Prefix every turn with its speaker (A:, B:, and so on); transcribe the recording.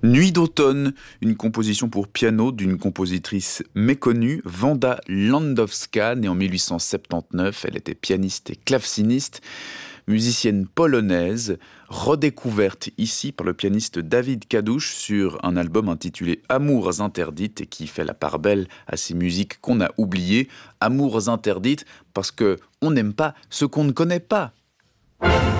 A: Nuit d'automne, une composition pour piano d'une compositrice méconnue, Wanda Landowska, née en 1879. Elle était pianiste et claveciniste, musicienne polonaise, redécouverte ici par le pianiste David Kadouch sur un album intitulé Amours interdites et qui fait la part belle à ces musiques qu'on a oubliées. Amours interdites parce que on n'aime pas ce qu'on ne connaît pas.